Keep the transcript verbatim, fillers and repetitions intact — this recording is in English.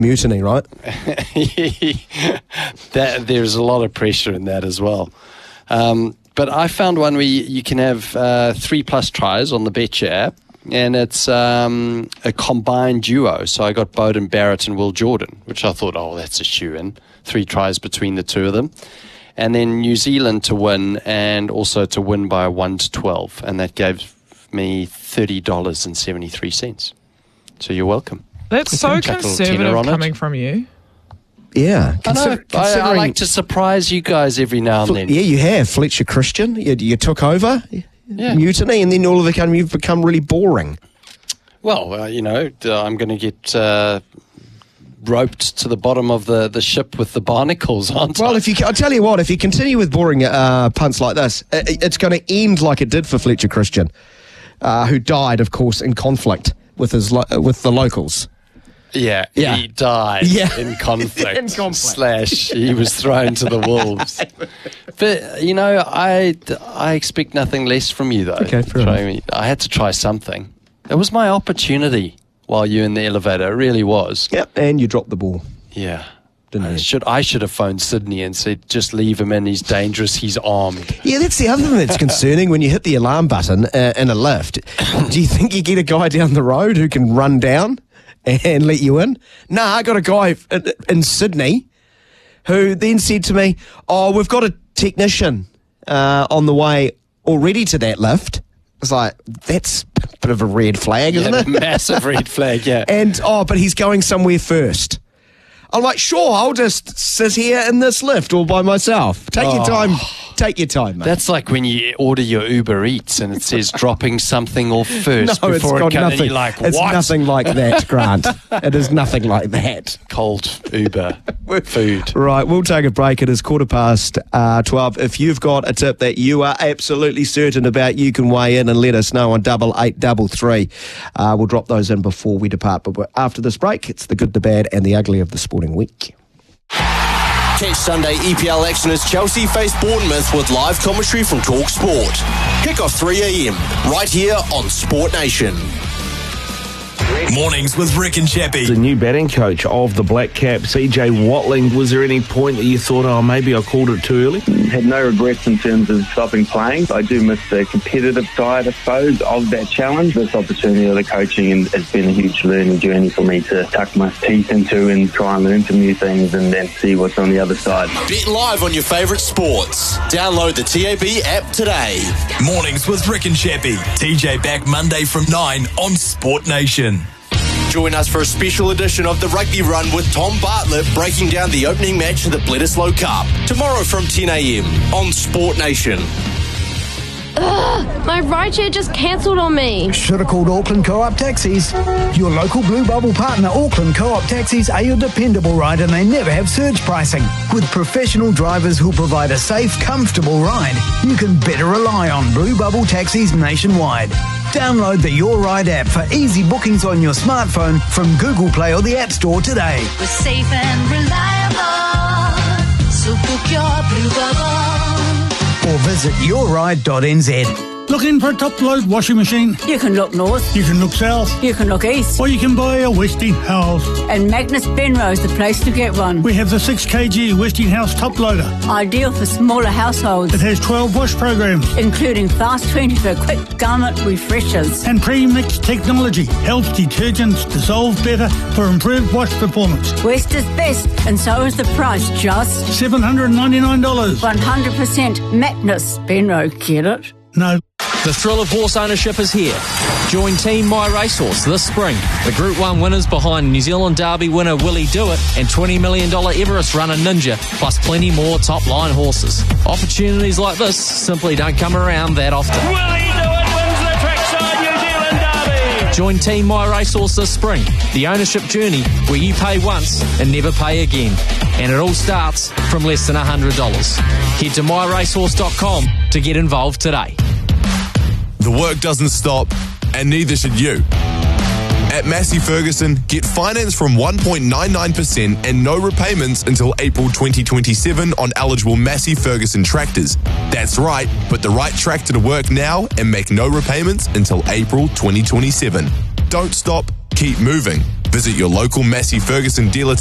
mutiny, right? that, there's a lot of pressure in that as well. Um, but I found one where you, you can have uh, three plus tries on the Betcha app, and it's um, a combined duo. So I got Beauden Barrett and Will Jordan, which I thought, oh, that's a shoo-in. Three tries between the two of them. And then New Zealand to win, and also to win by one to twelve. And that gave me thirty dollars and seventy-three cents. So you're welcome. That's so conservative coming from you. Yeah. I know. I, I like to surprise you guys every now and then. Yeah, you have. Fletcher Christian, you, you took over, yeah. Mutiny, and then all of a sudden you've become really boring. Well, uh, you know, I'm going to get uh, roped to the bottom of the, the ship with the barnacles, aren't I? Well, if you, I'll tell you what, if you continue with boring uh, punts like this, it, it's going to end like it did for Fletcher Christian, uh, who died, of course, in conflict with his lo- with the locals. Yeah, yeah, he died yeah. in conflict. in conflict. Slash, he was thrown to the wolves. But, you know, I, I expect nothing less from you, though. Okay, fair enough. Me. I had to try something. It was my opportunity while you were in the elevator. It really was. Yep, and you dropped the ball. Yeah. Didn't I you? should, I should have phoned Sydney and said, just leave him in, he's dangerous, he's armed. Yeah, that's the other thing that's concerning. When you hit the alarm button uh, in a lift, do you think you get a guy down the road who can run down and let you in? Nah, I got a guy in, in Sydney who then said to me, oh, we've got a technician uh, on the way already to that lift. It's like, that's a bit of a red flag, isn't yeah, it? Massive red flag, yeah. And, oh, but he's going somewhere first. I'm like, sure, I'll just sit here in this lift all by myself. Take oh. your time. Take your time, mate. That's like when you order your Uber Eats and it says dropping something off first no, before it's got it comes. nothing. And you're like, what? It's nothing like that, Grant. It is nothing like that. Cold Uber food. Right, we'll take a break. It is quarter past uh, twelve. If you've got a tip that you are absolutely certain about, you can weigh in and let us know on double eight double three. Uh, we'll drop those in before we depart. But after this break, it's the good, the bad, and the ugly of the sporting week. Catch Sunday E P L action as Chelsea face Bournemouth with live commentary from Talk Sport. Kick off three a.m. right here on Sport Nation. Mornings with Rick and Chappie. The new batting coach of the Black Caps, C J Watling, was there any point that you thought, oh, maybe I called it too early? Had no regrets in terms of stopping playing. I do miss the competitive side, I suppose, of that challenge. This opportunity of the coaching has been a huge learning journey for me to tuck my teeth into and try and learn some new things and then see what's on the other side. Bet live on your favourite sports. Download the T A B app today. Mornings with Rick and Chappie. T J back Monday from nine on Sport Nation. Join us for a special edition of the Rugby Run with Tom Bartlett breaking down the opening match of the Bledisloe Cup. Tomorrow from ten a.m. on Sport Nation. Ugh, my rideshare just cancelled on me. Should have called Auckland Co-op Taxis. Your local Blue Bubble partner, Auckland Co-op Taxis, are your dependable ride and they never have surge pricing. With professional drivers who'll provide a safe, comfortable ride, you can better rely on Blue Bubble Taxis nationwide. Download the Your Ride app for easy bookings on your smartphone from Google Play or the App Store today. We're safe and reliable, so book your Blue Bubble. Or visit your ride dot n z. Looking for a top-load washing machine? You can look north. You can look south. You can look east. Or you can buy a Westinghouse. And Magnus Benrose, the place to get one. We have the six kilogram Westinghouse top loader. Ideal for smaller households. It has twelve wash programs. Including Fast twenty for quick garment refreshers. And pre-mix technology. Helps detergents dissolve better for improved wash performance. West is best, and so is the price, just seven hundred ninety-nine dollars. one hundred percent Magnus Benrose, get it? No. The thrill of horse ownership is here. Join Team My Racehorse this spring. The Group one winners behind New Zealand Derby winner Willie Do It and twenty million dollars Everest runner Ninja, plus plenty more top-line horses. Opportunities like this simply don't come around that often. Willie Do It wins the Trackside New Zealand Derby. Join Team My Racehorse this spring. The ownership journey where you pay once and never pay again. And it all starts from less than one hundred dollars. Head to my racehorse dot com to get involved today. The work doesn't stop, and neither should you. At Massey Ferguson, get finance from one point nine nine percent and no repayments until April twenty twenty-seven on eligible Massey Ferguson tractors. That's right, put the right tractor to work now and make no repayments until April twenty twenty-seven. Don't stop, keep moving. Visit your local Massey Ferguson dealer